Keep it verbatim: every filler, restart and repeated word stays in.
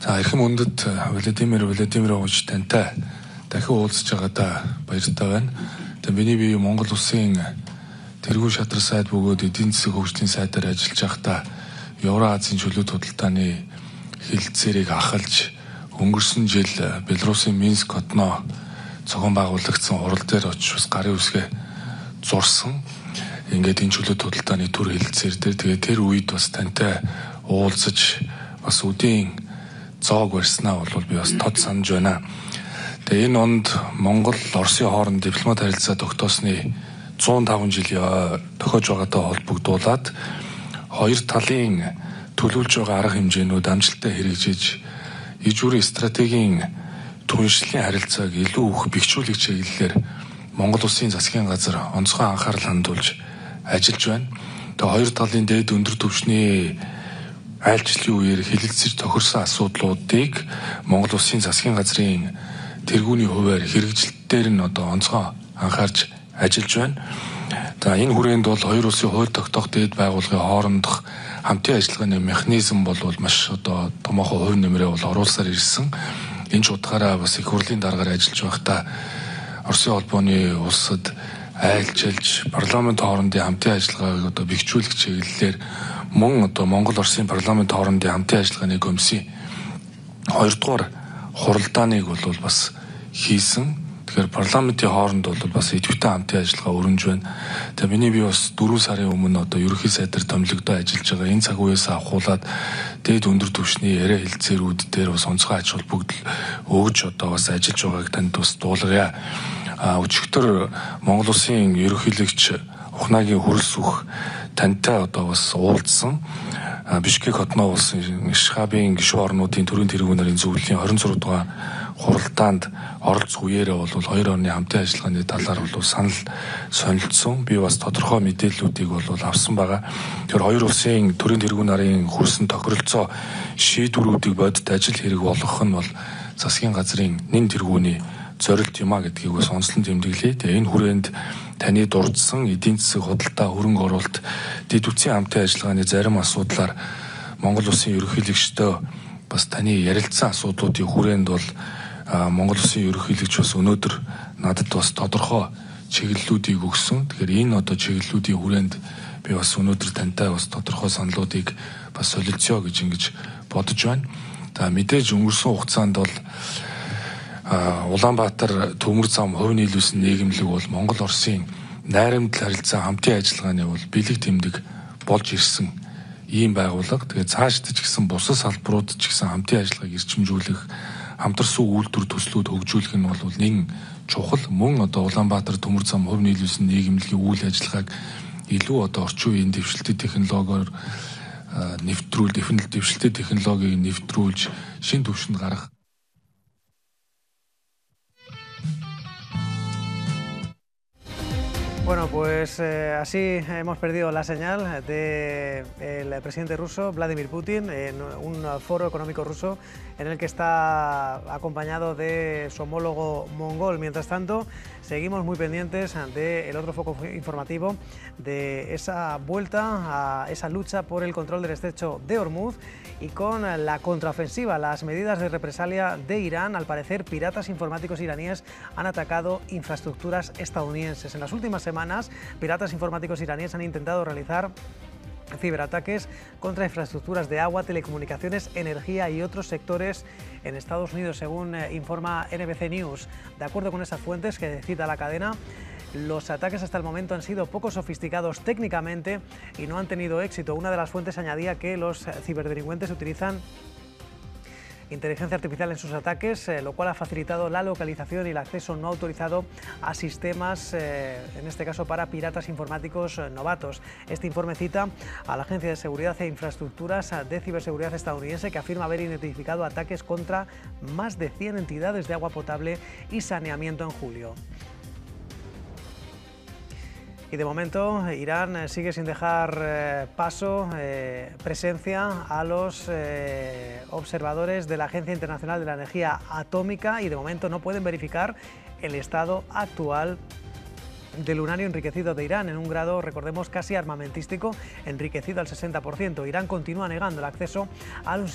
За эрхэм үндэд Владимир Владимирович тантай дахин уулзж байгаадаа баяртай байна. Тэгээ миний бие Монгол Улсын тэргүүн шатрал сайд бөгөөд эдийн засаг хөгжлийн сайдаар ажиллаж байхдаа Евразийн чөлөөт худалдааны хэлэлцээрийг ахалж өнгөрсөн жил Белорусын Минск хотноо цогон байгуулагдсан хурал дээр очиж бас гарын үсгээ зурсан. Ингээд энэ чөлөөт худалдааны төр хэлэлцээр дээр тэгээ тэр үед бас тантай уулзаж бас үдийн зоог барьснаа бол би бас тод санаж байна. Тэгээ энэ онд Монгол Оросын хооронд дипломат харилцаа тогтоосны зуун таван жилийн тохиож байгаатай холбогдуулаад хоёр талын төлөвлөж байгаа арга хэмжээнүүд амжилттай хэрэгжиж иж бүрийн стратегийн түншлэлийн харилцааг илүү их бэхжүүлэх чиглэлээр Монгол Улсын засгийн газар онцгой анхаарал хандуулж ажиллаж байна. Тэгээ хоёр талын дээд өндөр түвшний айлчлалын үеэр хэлэлцэж тохирсон асуудлуудыг Монгол Улсын засгийн газрын тэргүүний хуваар хэрэгжилт дээр нь одоо онцгой анхаарч ажиллаж байна. За энэ хүрээнд бол хоёр улсын хууль тогтоох дээд байгууллагын хоорондох хамтын ажиллагааны механизм бол маш одоо томоохон хувь нэмрээ бол оруулсаар ирсэн. Энэ ч утгаараа бас их хурлын дараагаар ажиллаж байхдаа Оросын холбооны улсад айлчилж парламент хоорондын хамтын ажиллагааг одоо бэхжүүлэх чиглэлээр мөн одоо Монгол Оросын парламент хоорондын хамтын ажиллагааны комиссийн хоёрдугаар хуралдааныг бол бас хийсэн. Тэгэхээр парламентын хооронд бол бас идэвхтэй хамтын ажиллагаа өрнөж байна. Тэгээ миний би бас дөрвөн сарын өмнө одоо ерөнхий сайдаар томилогдоо ажиллаж байгаа энэ цаг үеэс авахуулаад дээд өндөр түвшний яриа хэлцээрүүд дээр бас онцгой ач холбогдол өгж одоо бас ажиллаж байгааг танд бас дуулгая. А өчигдөр Монгол Улсын ерөнхийлөгч Ухнагийн хөрөлс үх тантай одоо бас уулзсан. Бишкек хотноо улсын Шхабын гишүүн орнуудын төрийн тэргүүн нарын зөвлөлийн хорин зураг дугаар хуралдаанд оролцох үеэрээ бол хоёр орны хамтын ажиллагааны талаар бол санал сонилцсон. Би бас тодорхой мэдээллүүдийг бол авсан байгаа. Тэр хоёр улсын төрийн тэргүүн нарын хүрсэн тохиролцоо шийдвэрүүдийг бодит ажил хэрэг болгох нь бол засгийн газрын нэн тэргүүний зорилт юм а гэдгийг бас онцлон тэмдэглэе. Тэгээ энэ хүрээнд таны дурдсан эдийн засаг худалдаа хөрөнгө оруулалт дэд үтсийн хамтын ажиллагааны зарим асуудлаар Монгол Улсын ерөнхийлөгчдөө бас таны ярилцсан асуудлуудын хүрээнд бол Монгол Улсын ерөнхийлөгч бас өнөөдөр надад бас тодорхой чиглэлүүдийг өгсөн. Тэгэхээр энэ одоо чиглэлүүдийн хүрээнд би бас өнөөдөр тантай бас тодорхой саналуудыг бас солилцъё гэж ингэж бодож байна. За мэдээж өнгөрсөн хугацаанд бол Улаанбаатар төмөр зам хувь нийлүүлсэн нийгэмлэг бол Монгол Оросын найрамдал харилцаа хамтын ажиллагааны бол бэлэг тэмдэг болж ирсэн ийм байгууллага. Тэгээ цаашд ч гэсэн бусад салбарууд ч гэсэн хамтын ажиллагааг эрчимжүүлэх, хамтарсан үйлдвэр төслүүд хөгжүүлэх нь бол нэг чухал. Мөн одоо Улаанбаатар төмөр зам хувь нийлүүлсэн нийгэмлэгийн үйл ажиллагааг илүү одоо орчин үеийн дэвшилтэй технологиор нэвтрүүл, дэвшилтэй технологиг нэвтрүүлж шин түвшинд гаргах. Bueno, pues eh, así hemos perdido la señal del presidente ruso, Vladimir Putin, en un foro económico ruso en el que está acompañado de su homólogo mongol. Mientras tanto, seguimos muy pendientes del otro foco informativo de esa vuelta a esa lucha por el control del estrecho de Hormuz y con la contraofensiva, las medidas de represalia de Irán. Al parecer, piratas informáticos iraníes han atacado infraestructuras estadounidenses. En las últimas semanas, piratas informáticos iraníes han intentado realizar ciberataques contra infraestructuras de agua, telecomunicaciones, energía y otros sectores en Estados Unidos, según eh, informa N B C News. De acuerdo con esas fuentes que cita la cadena, los ataques hasta el momento han sido poco sofisticados técnicamente y no han tenido éxito. Una de las fuentes añadía que los ciberdelincuentes utilizan inteligencia artificial en sus ataques, eh, lo cual ha facilitado la localización y el acceso no autorizado a sistemas, eh, en este caso para piratas informáticos eh, novatos. Este informe cita a la Agencia de Seguridad e Infraestructuras de Ciberseguridad estadounidense, que afirma haber identificado ataques contra más de cien entidades de agua potable y saneamiento en julio. Y de momento Irán sigue sin dejar eh, paso, eh, presencia a los eh, observadores de la Agencia Internacional de la Energía Atómica, y de momento no pueden verificar el estado actual del uranio enriquecido de Irán, en un grado, recordemos, casi armamentístico, enriquecido al sesenta por ciento. Irán continúa negando el acceso a los